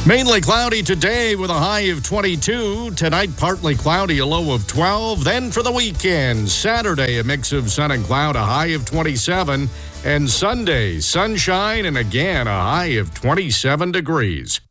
Mainly cloudy today with a high of 22. Tonight, partly cloudy, a low of 12. Then for the weekend, Saturday, a mix of sun and cloud, a high of 27. And Sunday, sunshine and again a high of 27 degrees.